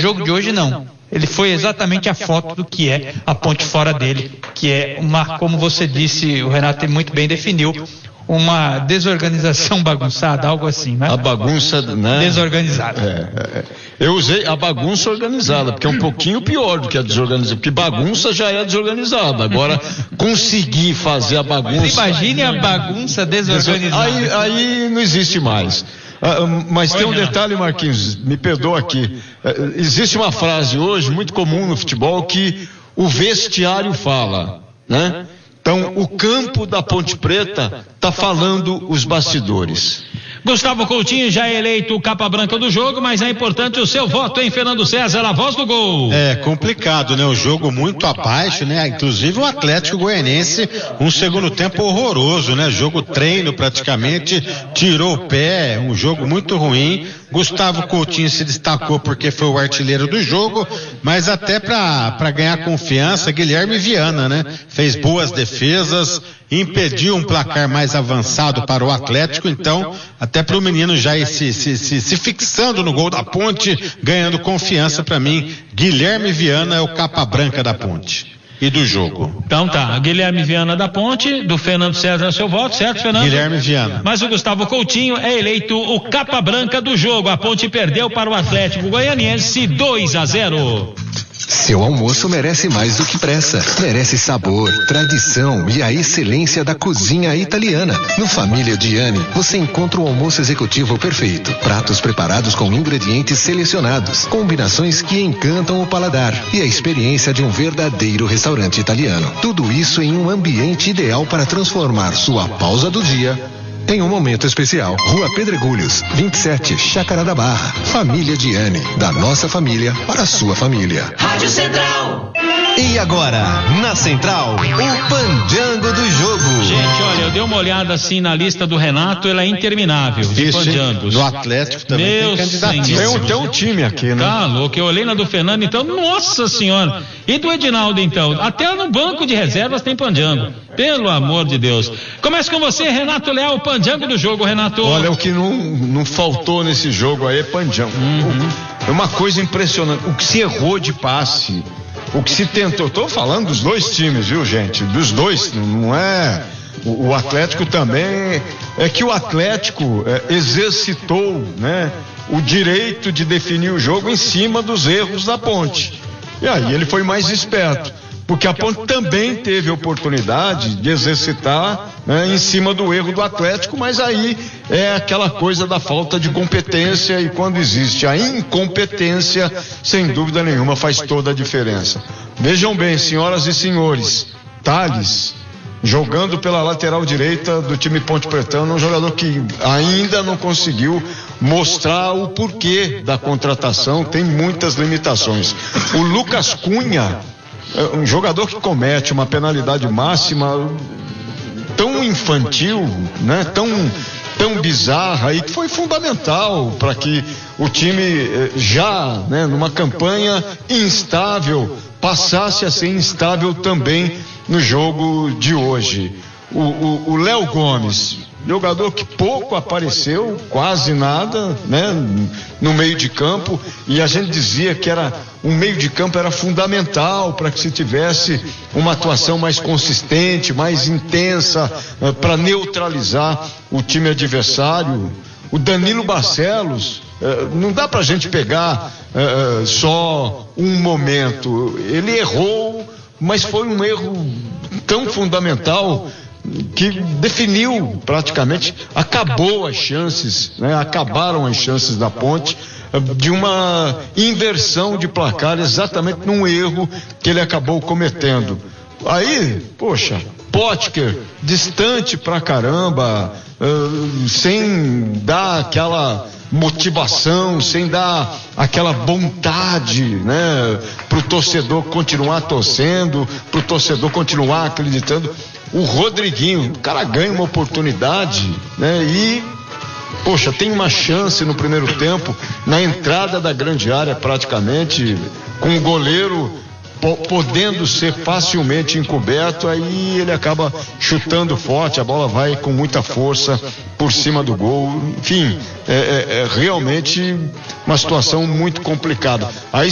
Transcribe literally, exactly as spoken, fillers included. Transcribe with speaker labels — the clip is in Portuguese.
Speaker 1: jogo de hoje não. Ele foi exatamente a foto do que é a Ponte fora dele, que é uma, como você disse, o Renato muito bem definiu, uma desorganização bagunçada, algo assim, né?
Speaker 2: A bagunça, né?
Speaker 1: Desorganizada.
Speaker 2: É, é. Eu usei a bagunça organizada, porque é um pouquinho pior do que a desorganizada, porque bagunça já é desorganizada. Agora, conseguir fazer a bagunça...
Speaker 1: Imagine a bagunça desorganizada.
Speaker 2: Aí, aí não existe mais. Ah, mas tem um detalhe, Marquinhos, me perdoa aqui. Existe uma frase hoje muito comum no futebol que o vestiário fala, né? Então, o campo da Ponte Preta está falando os bastidores.
Speaker 3: Gustavo Coutinho já é eleito o capa branca do jogo, mas é importante o seu voto, hein, Fernando César, a voz do gol.
Speaker 4: É complicado, né? O jogo muito abaixo, né? Inclusive o Atlético Goianiense, um segundo tempo horroroso, né? Jogo treino praticamente, tirou o pé, um jogo muito ruim. Gustavo Coutinho se destacou porque foi o artilheiro do jogo, mas até para para ganhar confiança, Guilherme Viana, né? Fez boas defesas, impediu um placar mais avançado para o Atlético, então até para o menino já ir se, se, se, se fixando no gol da Ponte, ganhando confiança. Para mim, Guilherme Viana é o capa branca da Ponte e do jogo.
Speaker 3: Então tá, Guilherme Viana da Ponte, do Fernando César é seu voto, certo, Fernando?
Speaker 4: Guilherme Viana.
Speaker 3: Mas o Gustavo Coutinho é eleito o capa branca do jogo. A Ponte perdeu para o Atlético Goianiense dois a zero.
Speaker 5: Seu almoço merece mais do que pressa. Merece sabor, tradição e a excelência da cozinha italiana. No Família Diani, você encontra o almoço executivo perfeito. Pratos preparados com ingredientes selecionados, combinações que encantam o paladar e a experiência de um verdadeiro restaurante italiano. Tudo isso em um ambiente ideal para transformar sua pausa do dia em um momento especial. Rua Pedregulhos, vinte e sete, Chácara da Barra. Família Diani, da nossa família para a sua família.
Speaker 6: Rádio Central.
Speaker 7: E agora, na Central, o Pandiango do jogo.
Speaker 3: Gente, olha, eu dei uma olhada assim na lista do Renato, ela é interminável, de
Speaker 4: Isso,
Speaker 3: Pandiangos.
Speaker 4: no Atlético também
Speaker 3: Meu
Speaker 4: tem candidatíssimo.
Speaker 2: Tem um, tem um time aqui, né?
Speaker 3: Tá louco, eu olhei na do Fernando, então, nossa senhora. E do Edinaldo, então? Até no banco de reservas tem Pandiango. Pelo amor de Deus. Começa com você, Renato Leal, o Pandiango do jogo, Renato.
Speaker 2: Olha, o que não, não faltou nesse jogo aí é Pandiango. Uhum. É uma coisa impressionante. O que se errou de passe, o que se tentou. Estou falando dos dois times, viu, gente? Dos dois, não é. O, o Atlético também. É que o Atlético é, exercitou, né, o direito de definir o jogo em cima dos erros da Ponte. E aí ele foi mais esperto, porque a Ponte também teve oportunidade de exercitar, né, em cima do erro do Atlético, mas aí é aquela coisa da falta de competência, e quando existe a incompetência, sem dúvida nenhuma faz toda a diferença. Vejam bem, senhoras e senhores, Thales, jogando pela lateral direita do time Ponte Pretano, um jogador que ainda não conseguiu mostrar o porquê da contratação, tem muitas limitações. O Lucas Cunha, um jogador que comete uma penalidade máxima tão infantil, né, tão, tão bizarra, e que foi fundamental para que o time, já, né, numa campanha instável, passasse a ser instável também no jogo de hoje. O Léo Gomes, jogador que pouco apareceu, quase nada, né, no meio de campo, e a gente dizia que era um meio de campo era fundamental para que se tivesse uma atuação mais consistente, mais intensa, uh, para neutralizar o time adversário. O Danilo Barcelos, uh, não dá para a gente pegar uh, só um momento. Ele errou, mas foi um erro tão fundamental que definiu praticamente, acabou as chances, né? Acabaram as chances da Ponte de uma inversão de placar, exatamente num erro que ele acabou cometendo. Aí, poxa, Potker distante pra caramba, uh, sem dar aquela motivação, sem dar aquela vontade, né, pro torcedor continuar torcendo, pro torcedor continuar acreditando. O Rodriguinho, o cara ganha uma oportunidade, né, e poxa, tem uma chance no primeiro tempo, na entrada da grande área praticamente, com o goleiro podendo ser facilmente encoberto, aí ele acaba chutando forte, a bola vai com muita força por cima do gol. Enfim, é, é, é realmente uma situação muito complicada. Aí